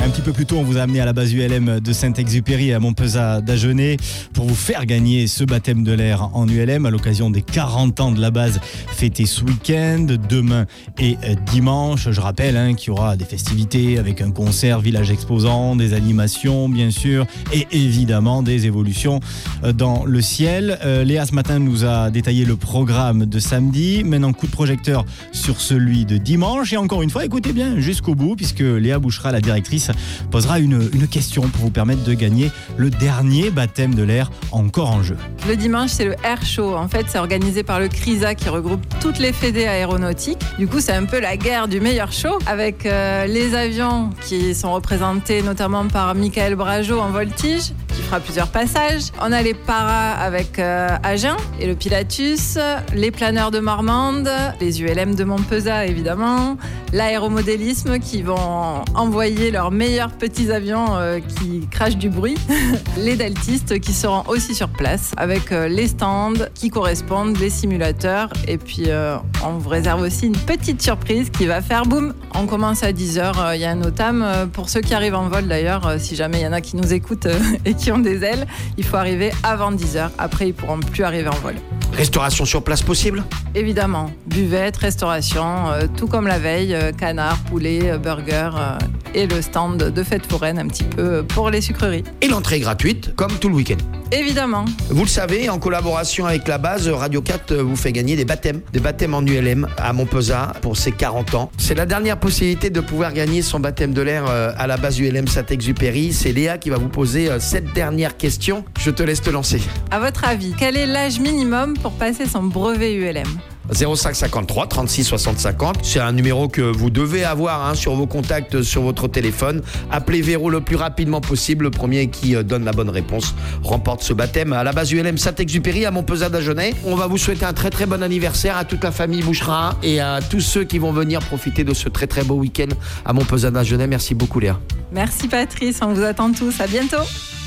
Un petit peu plus tôt, on vous a amené à la base ULM de Saint-Exupéry à Montpezat d'Agenais pour vous faire gagner ce baptême de l'air en ULM à l'occasion des 40 ans de la base fêtés ce week-end, demain et dimanche. Je rappelle qu'il y aura des festivités avec un concert, village exposant, des animations bien sûr et évidemment des évolutions dans le ciel. Léa ce matin nous a détaillé le programme de samedi. Maintenant coup de projecteur sur celui de dimanche et encore une fois écoutez bien jusqu'au bout puisque Léa Bouchra, la directrice, posera une question pour vous permettre de gagner le dernier baptême de l'air encore en jeu. Le dimanche, c'est le Air Show. En fait, c'est organisé par le CRISA qui regroupe toutes les fédés aéronautiques. Du coup, c'est un peu la guerre du meilleur show avec les avions qui sont représentés notamment par Michael Brageot en voltige qui fera plusieurs passages. On a les paras avec Agen et le Pilatus, les planeurs de Marmande, les ULM de Montpezat évidemment, l'aéromodélisme qui vont envoyer leurs meilleurs petits avions qui crachent du bruit, les deltistes qui seront aussi sur place avec les stands qui correspondent, les simulateurs et puis on vous réserve aussi une petite surprise qui va faire boum. On commence à 10h, il y a un OTAM pour ceux qui arrivent en vol d'ailleurs, si jamais il y en a qui nous écoutent et qui ont des ailes, il faut arriver avant 10h, après ils pourront plus arriver en vol. Restauration sur place possible ? Évidemment, buvette, restauration, tout comme la veille, canard, poulet, burger et le stand de fête foraine un petit peu pour les sucreries. Et l'entrée gratuite, comme tout le week-end. Évidemment. Vous le savez, en collaboration avec la base, Radio 4 vous fait gagner des baptêmes en ULM à Montpezat pour ses 40 ans. C'est la dernière possibilité de pouvoir gagner son baptême de l'air à la base ULM Saint-Exupéry. C'est Léa qui va vous poser cette dernière question. Je te laisse te lancer. À votre avis, quel est l'âge minimum pour passer son brevet ULM ? 05 53 36 60 50. C'est un numéro que vous devez avoir sur vos contacts sur votre téléphone. Appelez Véro le plus rapidement possible. Le premier qui donne la bonne réponse remporte ce baptême à la base ULM Saint-Exupéry à Montpezat d'Agenais. On va vous souhaiter un très très bon anniversaire à toute la famille Bouchra et à tous ceux qui vont venir profiter de ce très très beau week-end à Montpezat d'Agenais. Merci beaucoup Léa. Merci Patrice, on vous attend tous. À bientôt.